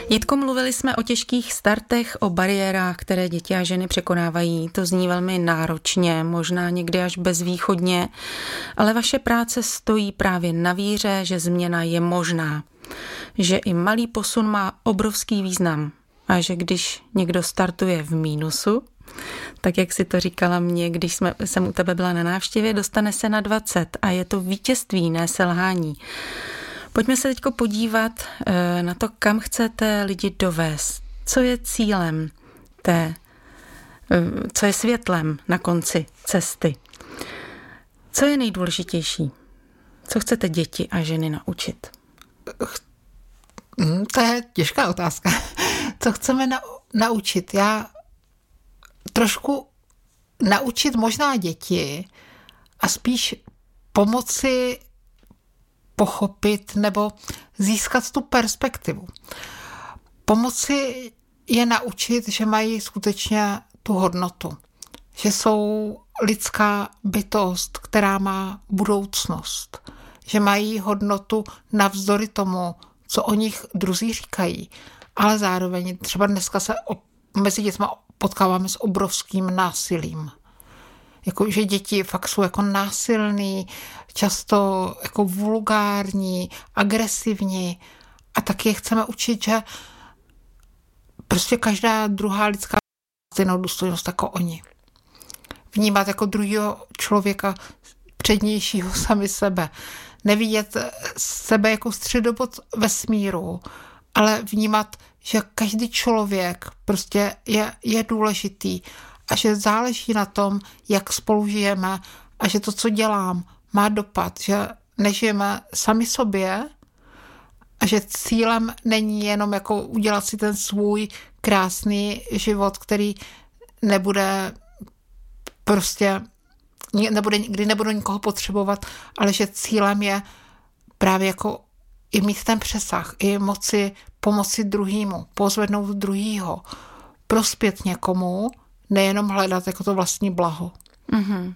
Jitko, mluvili jsme o těžkých startech, o bariérách, které děti a ženy překonávají. To zní velmi náročně, možná někdy až bezvýchodně, ale vaše práce stojí právě na víře, že změna je možná, že i malý posun má obrovský význam a že když někdo startuje v mínusu, tak jak si to říkala mě, když jsem u tebe byla na návštěvě, dostane se na 20 a je to vítězství, ne selhání. Pojďme se teď podívat na to, kam chcete lidi dovést. Co je cílem co je světlem na konci cesty? Co je nejdůležitější? Co chcete děti a ženy naučit? To je těžká otázka. Co chceme naučit? Já trošku naučit možná děti a spíš pomoci pochopit nebo získat tu perspektivu. Pomoci je naučit, že mají skutečně tu hodnotu. Že jsou lidská bytost, která má budoucnost. Že mají hodnotu navzdory tomu, co o nich druzí říkají. Ale zároveň třeba dneska se mezi dětmi potkáváme s obrovským násilím. Jako, že děti fakt jsou jako násilný, často jako vulgární, agresivní a taky chceme učit, že prostě každá druhá lidská stejnou důstojnost jako oni. Vnímat jako druhého člověka přednějšího sami sebe. Nevidět sebe jako středobod vesmíru, ale vnímat, že každý člověk prostě je důležitý a že záleží na tom, jak spolu žijeme a že to, co dělám, má dopad, že nežijeme sami sobě a že cílem není jenom jako udělat si ten svůj krásný život, který nebude prostě, kdy nebudu nikoho potřebovat, ale že cílem je právě jako i mít ten přesah, i moci pomoci druhýmu, pozvednout druhýho, prospět někomu, nejenom hledat jako to vlastní blaho. Mm-hmm.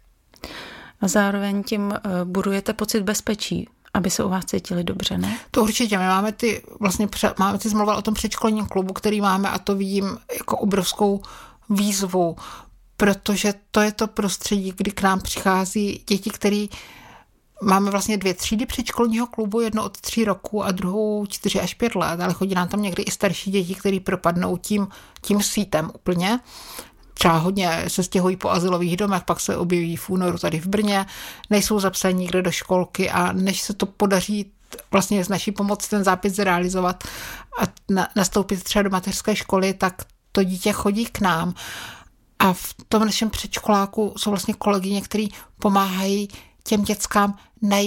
A zároveň tím budujete pocit bezpečí, aby se u vás cítili dobře, ne? To určitě. My máme ty zmluvil o tom předškolním klubu, který máme a to vidím jako obrovskou výzvu, protože to je to prostředí, kdy k nám přichází děti, který máme vlastně 2 třídy předškolního klubu, jedno od 3 roku a druhou 4 až 5 let, ale chodí nám tam někdy i starší děti, který propadnou tím sítem úplně. Třeba hodně se stěhují po azylových domech, pak se objeví v únoru tady v Brně, nejsou zapsaní nikde do školky a než se to podaří vlastně s naší pomocí ten zápis zrealizovat a nastoupit třeba do mateřské školy, tak to dítě chodí k nám. A v tom našem předškoláku jsou vlastně kolegyně, který pomáhají těm dětskám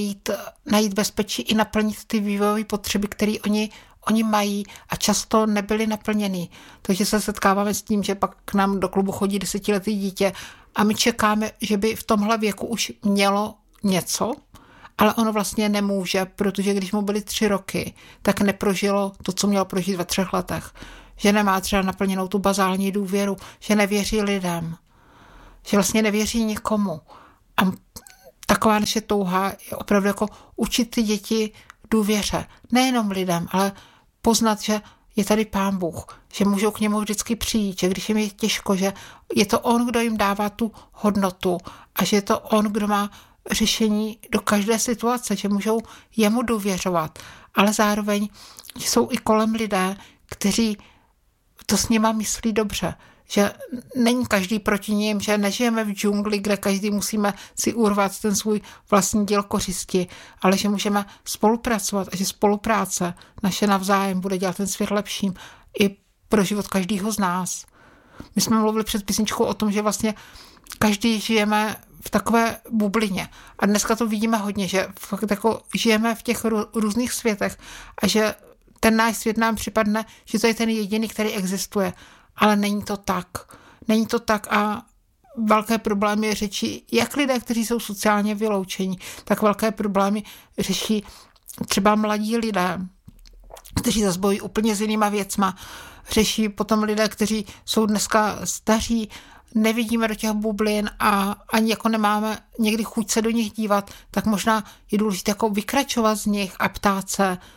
najít bezpečí i naplnit ty vývojové potřeby, které oni mají a často nebyly naplněny. Takže se setkáváme s tím, že pak k nám do klubu chodí 10letý dítě a my čekáme, že by v tomhle věku už mělo něco, ale ono vlastně nemůže, protože když mu byly 3 roky, tak neprožilo to, co mělo prožít ve 3 letech. Že nemá třeba naplněnou tu bazální důvěru, že nevěří lidem, že vlastně nevěří nikomu. A taková naše touha je opravdu jako učit ty děti důvěře. Nejenom lidem, ale poznat, že je tady Pán Bůh, že můžou k němu vždycky přijít, že když jim je těžko, že je to on, kdo jim dává tu hodnotu a že je to on, kdo má řešení do každé situace, že můžou jemu důvěřovat, ale zároveň, že jsou i kolem lidé, kteří to s nima myslí dobře, že není každý proti ním, že nežijeme v džungli, kde každý musíme si urvat ten svůj vlastní díl kořisti, ale že můžeme spolupracovat a že spolupráce naše navzájem bude dělat ten svět lepším i pro život každého z nás. My jsme mluvili před písničkou o tom, že vlastně každý žijeme v takové bublině a dneska to vidíme hodně, že fakt jako žijeme v těch různých světech a že ten náš svět nám připadne, že to je ten jediný, který existuje. Ale není to tak. Není to tak a velké problémy řeší jak lidé, kteří jsou sociálně vyloučení, tak velké problémy řeší třeba mladí lidé, kteří zase bojují úplně s jinýma věcma. Řeší potom lidé, kteří jsou dneska staří, nevidíme do těch bublin a ani jako nemáme někdy chuť se do nich dívat, tak možná je důležité jako vykračovat z nich a ptát se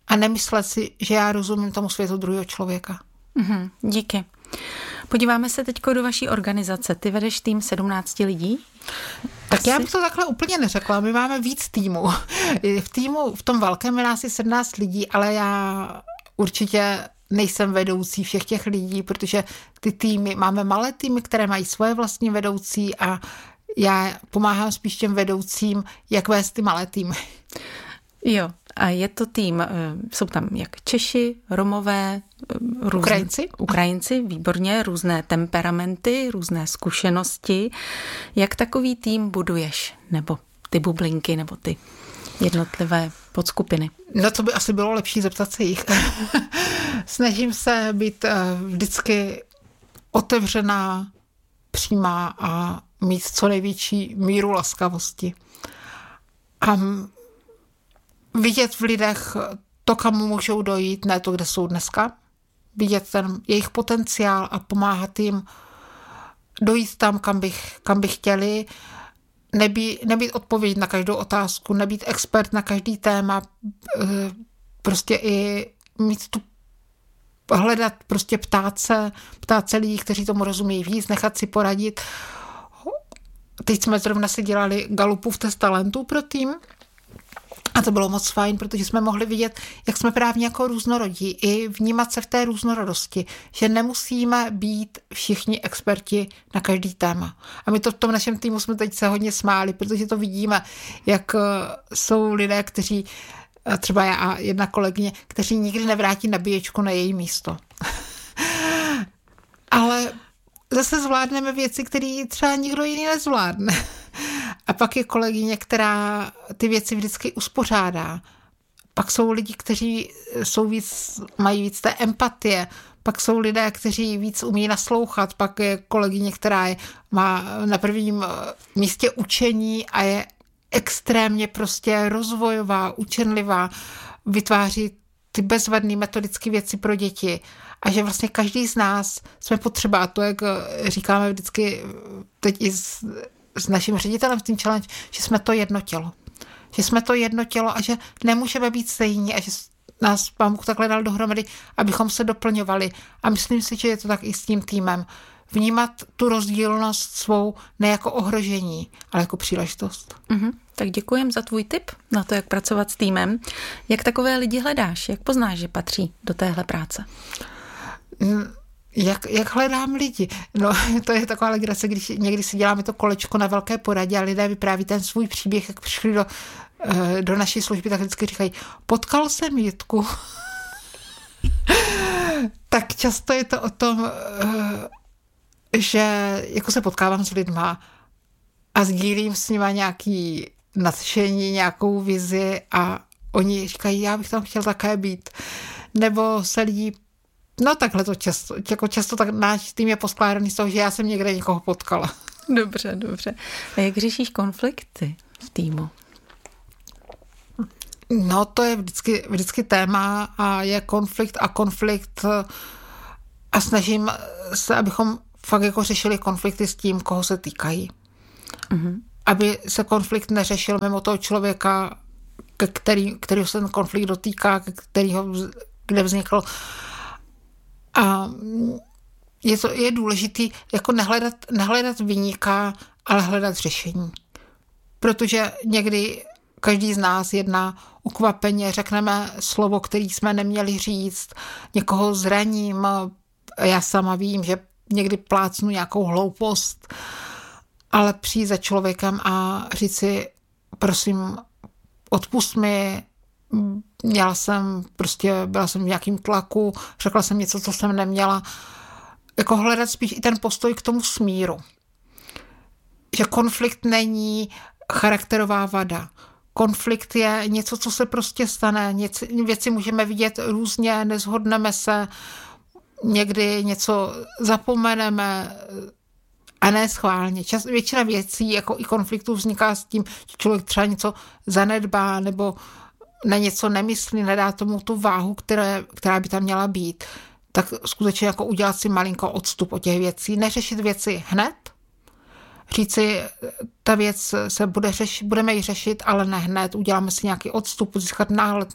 a nemyslet si, že já rozumím tomu světu druhého člověka. Díky. Podíváme se teď do vaší organizace. Ty vedeš tým 17 lidí? Tak já bych to takhle úplně neřekla. My máme víc týmů. V tom velkém je nás je 17 lidí, ale já určitě nejsem vedoucí všech těch lidí, protože ty týmy, máme malé týmy, které mají svoje vlastní vedoucí a já pomáhám spíš těm vedoucím, jak vést ty malé týmy. Jo, a je to tým, jsou tam jak Češi, Romové, Ukrajinci, výborně, různé temperamenty, různé zkušenosti. Jak takový tým buduješ? Nebo ty bublinky, nebo ty jednotlivé podskupiny? No to by asi bylo lepší zeptat se jich. Snažím se být vždycky otevřená, přímá a mít co největší míru laskavosti. A vidět v lidech to, kam můžou dojít, ne to, kde jsou dneska. Vidět ten jejich potenciál a pomáhat jim dojít tam, kam by chtěli. Nebýt odpověď na každou otázku, nebýt expert na každý téma, prostě i mít tu hledat, prostě ptát se lidí, kteří tomu rozumí víc, nechat si poradit. Teď jsme zrovna si dělali Galupův test talentů pro tým a to bylo moc fajn, protože jsme mohli vidět, jak jsme právě jako různorodí i vnímat se v té různorodosti, že nemusíme být všichni experti na každý téma. A my to v tom našem týmu jsme teď se hodně smáli, protože to vidíme, jak jsou lidé, kteří, třeba já a jedna kolegyně, kteří nikdy nevrátí nabíječku na její místo. Ale zase zvládneme věci, které třeba nikdo jiný nezvládne. A pak je kolegyně, která ty věci vždycky uspořádá. Pak jsou lidi, kteří mají víc té empatie. Pak jsou lidé, kteří víc umí naslouchat. Pak je kolegyně, která má na prvním místě učení a je extrémně prostě rozvojová, učenlivá, vytváří ty bezvadné metodické věci pro děti. A že vlastně každý z nás jsme potřeba, a to, jak říkáme vždycky teď i s naším ředitelem v Teen Challenge, že jsme to jedno tělo. Že jsme to jedno tělo a že nemůžeme být stejní a že nás Pán Bůh takhle dal dohromady, abychom se doplňovali. A myslím si, že je to tak i s tím týmem. Vnímat tu rozdílnost svou ne jako ohrožení, ale jako příležitost. Tak děkujem za tvůj tip na to, jak pracovat s týmem. Jak takové lidi hledáš? Jak poznáš, že patří do téhle práce? Jak hledám lidi? No, to je taková legrace, když někdy si děláme to kolečko na velké poradě a lidé vypráví ten svůj příběh, jak přišli do naší služby, tak vždycky říkají, potkal jsem Jitku. Tak často je to o tom, že jako se potkávám s lidma a sdílím s nima nějaký nadšení, nějakou vizi a oni říkají, já bych tam chtěl také být. Nebo se lidi, no takhle to často tak náš tým je poskládaný z toho, že já jsem někde někoho potkala. Dobře. A jak řešíš konflikty v týmu? No to je vždycky téma a je konflikt a snažím se, abychom fakt jako řešili konflikty s tím, koho se týkají. Aby se konflikt neřešil mimo toho člověka, kterýho se ten konflikt dotýká, kde vznikl. A je důležitý jako nehledat viníka, ale hledat řešení. Protože někdy každý z nás jedná ukvapeně, řekneme slovo, který jsme neměli říct, někoho zraním. Já sama vím, že někdy plácnu nějakou hloupost, ale přijít za člověkem a říct si, prosím, odpusť mi, byla jsem v nějakým tlaku, řekla jsem něco, co jsem neměla. Jako hledat spíš i ten postoj k tomu smíru. Že konflikt není charakterová vada. Konflikt je něco, co se prostě stane. Věci můžeme vidět různě, neshodneme se, někdy něco zapomeneme a ne schválně. Většina věcí, jako i konfliktů, vzniká s tím, že člověk třeba něco zanedbá nebo na něco nemyslí, nedá tomu tu váhu, která by tam měla být. Tak skutečně jako udělat si malinko odstup od těch věcí. Neřešit věci hned, říci, ta věc se budeme ji řešit, ale ne hned. Uděláme si nějaký odstup, získat náhled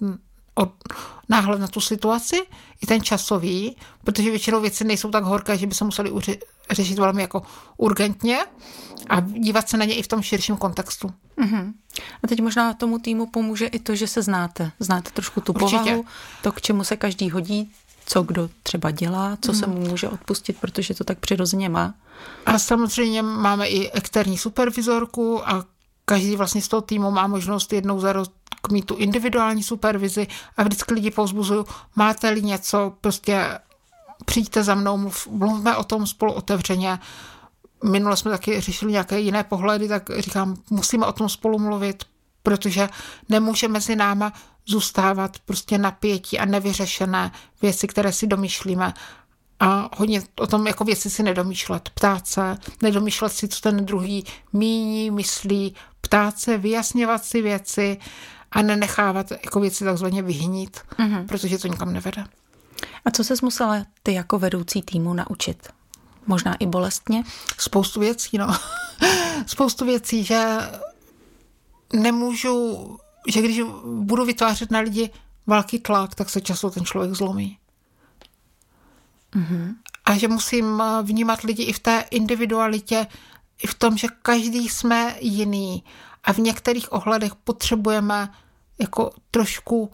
náhled na tu situaci, i ten časový, protože většinou věci nejsou tak horké, že by se museli řešit velmi jako urgentně a dívat se na ně i v tom širším kontextu. Uh-huh. A teď možná tomu týmu pomůže i to, že se znáte. Znáte trošku tu povahu, to, k čemu se každý hodí, co kdo třeba dělá, co se mu může odpustit, protože to tak přirozeně má. A samozřejmě máme i externí supervizorku a každý vlastně z toho týmu má možnost jednou za rok mít tu individuální supervizi a vždycky lidi povzbuzuju, máte-li něco, prostě přijďte za mnou, mluvme o tom spolu otevřeně. Minule jsme taky řešili nějaké jiné pohledy, tak říkám, musíme o tom spolu mluvit, protože nemůže mezi náma zůstávat prostě napětí a nevyřešené věci, které si domýšlíme. A hodně o tom jako věci si nedomýšlet, ptát se, nedomýšlet si, co ten druhý míní, myslí, ptát se, vyjasňovat si věci a nenechávat jako věci takzvaně vyhnít, protože to nikam nevede. A co ses musela ty jako vedoucí týmu naučit? Možná i bolestně? Spoustu věcí, no. Spoustu věcí, že nemůžu, že když budu vytvářet na lidi velký tlak, tak se často ten člověk zlomí. Mm-hmm. A že musím vnímat lidi i v té individualitě, i v tom, že každý jsme jiný a v některých ohledech potřebujeme jako trošku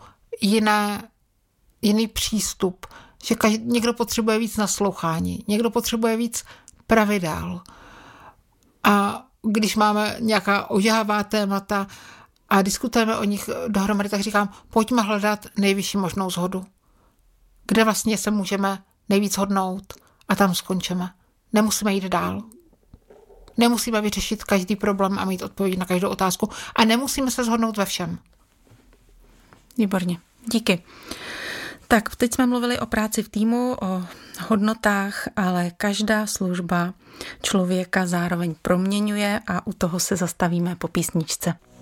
jiný přístup. Že někdo potřebuje víc naslouchání, někdo potřebuje víc pravidel. A když máme nějaká ožává témata a diskutujeme o nich dohromady, tak říkám, pojďme hledat nejvyšší možnou shodu. Kde vlastně se můžeme nejvíc hodnout a tam skončíme. Nemusíme jít dál. Nemusíme vyřešit každý problém a mít odpověď na každou otázku a nemusíme se shodnout ve všem. Výborně. Díky. Tak, teď jsme mluvili o práci v týmu, o hodnotách, ale každá služba člověka zároveň proměňuje a u toho se zastavíme po písničce.